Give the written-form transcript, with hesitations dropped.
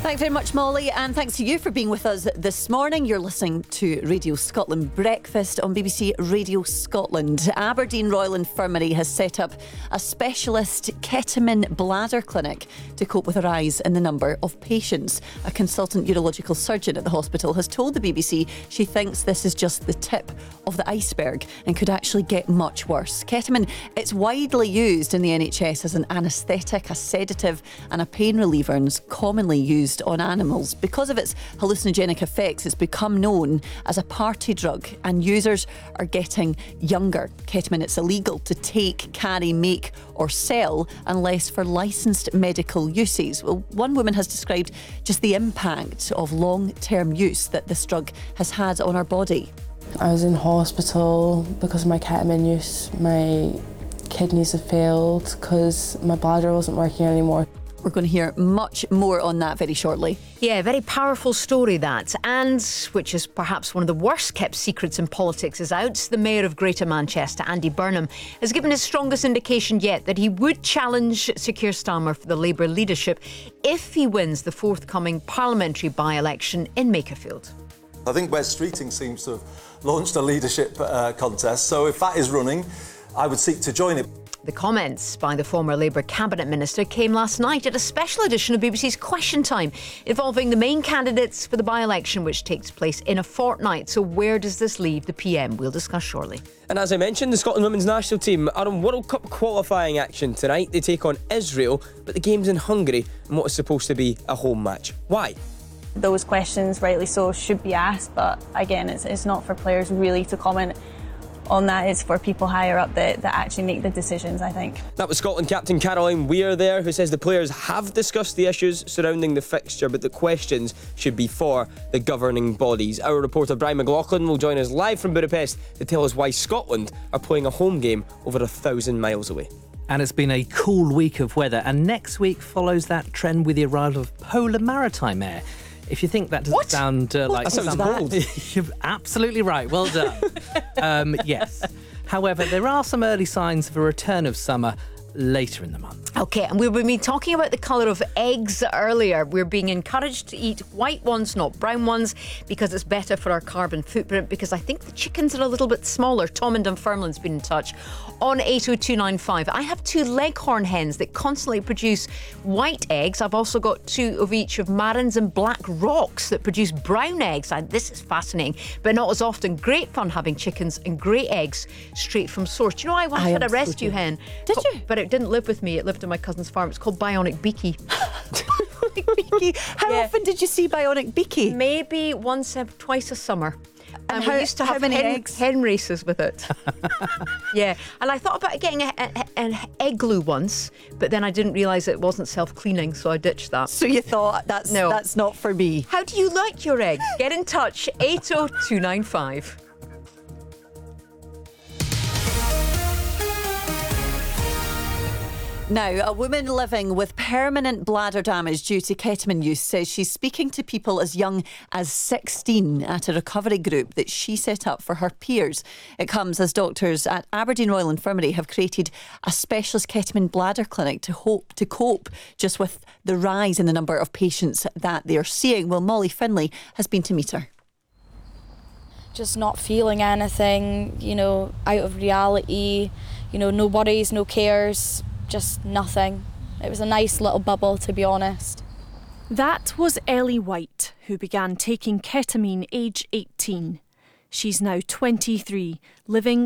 Thanks very much, Molly, and thanks to you for being with us this morning. You're listening to Radio Scotland Breakfast on BBC Radio Scotland. Aberdeen Royal Infirmary has set up a specialist ketamine bladder clinic to cope with a rise in the number of patients. A consultant urological surgeon at the hospital has told the BBC she thinks this is just the tip of the iceberg and could actually get much worse. Ketamine, it's widely used in the NHS as an anaesthetic, a sedative and a pain reliever, and is commonly used on animals. Because of its hallucinogenic effects, it's become known as a party drug, and users are getting younger. Ketamine, it's illegal to take, carry, make or sell unless for licensed medical uses. Well, one woman has described just the impact of long-term use that this drug has had on our body. I was in hospital because of my ketamine use. My kidneys have failed because my bladder wasn't working anymore. We're going to hear much more on that very shortly. Yeah, very powerful story that, and which is perhaps one of the worst kept secrets in politics, is out. The Mayor of Greater Manchester, Andy Burnham, has given his strongest indication yet that he would challenge Sir Keir Starmer for the Labour leadership if he wins the forthcoming parliamentary by-election in Makerfield. I think Wes Streeting seems to have launched a leadership contest, so if that is running, I would seek to join it. The comments by the former Labour Cabinet Minister came last night at a special edition of BBC's Question Time, involving the main candidates for the by-election, which takes place in a fortnight. So where does this leave the PM? We'll discuss shortly. And as I mentioned, the Scotland women's national team are on World Cup qualifying action tonight. They take on Israel, but the game's in Hungary in what is supposed to be a home match. Why? Those questions, rightly so, should be asked, but again, it's not for players really to comment on that. It's for people higher up that actually make the decisions, I think. That was Scotland captain Caroline Weir there, who says the players have discussed the issues surrounding the fixture, but the questions should be for the governing bodies. Our reporter Brian McLaughlin will join us live from Budapest to tell us why Scotland are playing a home game over 1,000 miles away. And it's been a cool week of weather, and next week follows that trend with the arrival of polar maritime air. If you think that doesn't sound like that sounds bold. You're absolutely right. Well done. Yes. However, there are some early signs of a return of summer later in the month. OK, and we've been talking about the colour of eggs earlier. We're being encouraged to eat white ones, not brown ones, because it's better for our carbon footprint, because I think the chickens are a little bit smaller. Tom in Dunfermline's been in touch on 80295. I have 2 leghorn hens that constantly produce white eggs. I've also got 2 of each of Marins and Black Rocks that produce brown eggs. This is fascinating, but not as often. Great fun having chickens and grey eggs straight from source. Do you know, I once had a rescue hen. Did you? But it didn't live with me. It lived on my cousin's farm. It's called Bionic Beaky. Beaky. How often did you see Bionic Beaky? Maybe twice a summer. And we used to have many eggs? hen races with it. Yeah. And I thought about getting an egg glue once, but then I didn't realise it wasn't self-cleaning, so I ditched that. So you thought, that's not for me. How do you like your eggs? Get in touch, 80295. Now, a woman living with permanent bladder damage due to ketamine use says she's speaking to people as young as 16 at a recovery group that she set up for her peers. It comes as doctors at Aberdeen Royal Infirmary have created a specialist ketamine bladder clinic to cope just with the rise in the number of patients that they're seeing. Well, Molly Finlay has been to meet her. Just not feeling anything, out of reality, no worries, no cares. Just nothing. It was a nice little bubble, to be honest. That was Ellie White, who began taking ketamine age 18. She's now 23, living